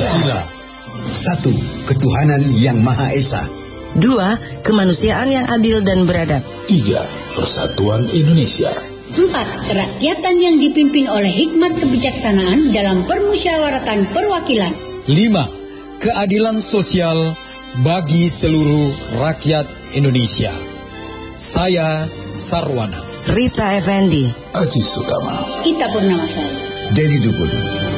Pancasila. 1. Ketuhanan yang Maha Esa. 2. Kemanusiaan yang adil dan beradab. 3. Persatuan Indonesia. 4. Kerakyatan yang dipimpin oleh hikmat kebijaksanaan dalam permusyawaratan perwakilan. 5. Keadilan sosial bagi seluruh rakyat Indonesia. Saya Sarwana. Rita Effendi. Aji Sutama. Ita Purnamasari. Denny Dukun.